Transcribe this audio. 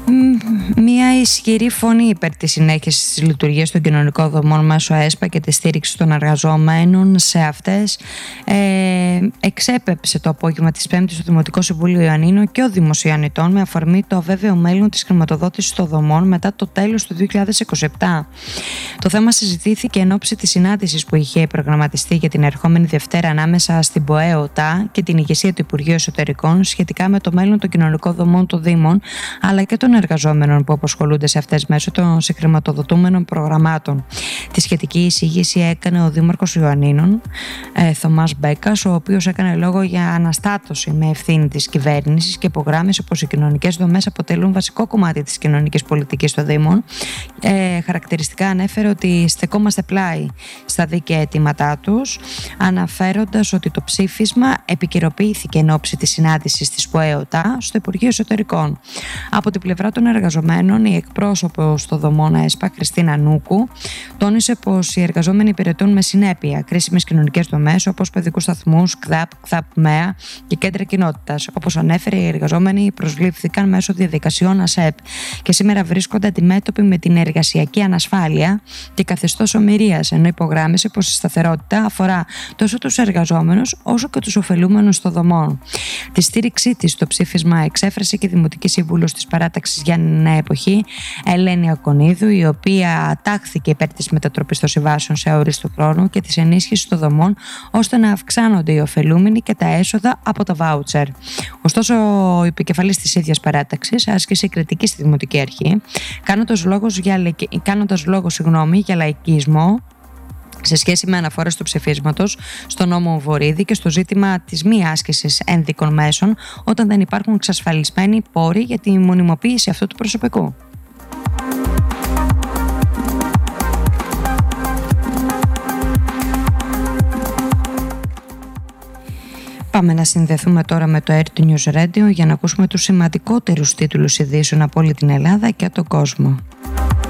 Μια ισχυρή φωνή υπέρ της συνέχισης της λειτουργίας των κοινωνικών δομών μέσω ΕΣΠΑ και τη στήριξη των εργαζομένων σε αυτές εξέπεψε το απόγευμα της Πέμπτης στο Δημοτικό Συμβούλιο Ιωαννίνων και ο Δημοσιανητών με αφορμή το αβέβαιο μέλλον της χρηματοδότησης των δομών μετά το τέλος του 2027. Το θέμα συζητήθηκε εν ώψη της συνάντησης που είχε προγραμματιστεί για την ερχόμενη Δευτέρα ανάμεσα στην ΠΟΕ-ΟΤΑ και την ηγεσία του Υπουργείου Εσωτερικών σχετικά με το μέλλον των κοινωνικών δομών των Δήμων αλλά και των εργαζόμενων που απασχολούνται σε αυτές μέσω των συγχρηματοδοτούμενων προγραμμάτων. Τη σχετική εισήγηση έκανε ο Δήμαρχος Ιωαννίνων, Θωμάς Μπέκας, ο οποίος έκανε λόγο για αναστάτωση με ευθύνη της κυβέρνησης και υπογράμμισε πως οι κοινωνικές δομές αποτελούν βασικό κομμάτι της κοινωνικής πολιτικής των Δήμων. Χαρακτηριστικά ανέφερε ότι στεκόμαστε πλάι στα δίκαια αιτήματά τους, αναφέροντας ότι το ψήφισμα επικαιροποιήθηκε εν ώψη της συνάντησης της ΠΟΕ-ΟΤΑ στο Υπουργείο Εσωτερικών. Από την πλευρά των εργαζομένων, η εκπρόσωπος στο δομών ΕΣΠΑ, Χριστίνα Νούκου, τόνισε πως οι εργαζόμενοι υπηρετούν με συνέπεια κρίσιμες κοινωνικές δομές όπως παιδικούς σταθμούς, ΚΔΑΠ, ΚΔΑΠ-ΜΕΑ και κέντρα κοινότητας. Όπως ανέφερε, οι εργαζόμενοι προσλήφθηκαν μέσω διαδικασιών ΑΣΕΠ και σήμερα βρίσκονται αντιμέτωποι με την εργασιακή ανασφάλεια και καθεστώς ομηρίας, ενώ υπογράμμισε πως η σταθερότητα αφορά τόσο τους εργαζόμενους όσο και τους ωφελούμενους των δομών. Τη στήριξή της στο ψήφισμα εξέφρασε και η Δημοτική Σύμβουλος της Παράταξης Γιάννη Νέα Εποχή, Ελένη Ακονίδου, η οποία τάχθηκε υπέρ της μετατροπής των συμβάσεων σε αορίστο χρόνο και της ενίσχυσης των δομών ώστε να αυξάνονται οι ωφελούμενοι και τα έσοδα από τα βάουτσερ. Ωστόσο, ο επικεφαλής της ίδιας παράταξης άσκησε κριτική στη Δημοτική Αρχή, κάνοντας λόγο για λαϊκισμό σε σχέση με αναφορές του ψηφίσματος στον νόμο Βορίδη και στο ζήτημα της μη άσκησης ένδικων μέσων όταν δεν υπάρχουν εξασφαλισμένοι πόροι για τη μονιμοποίηση αυτού του προσωπικού. Πάμε να συνδεθούμε τώρα με το RT News Radio για να ακούσουμε τους σημαντικότερους τίτλους ειδήσεων από όλη την Ελλάδα και τον κόσμο.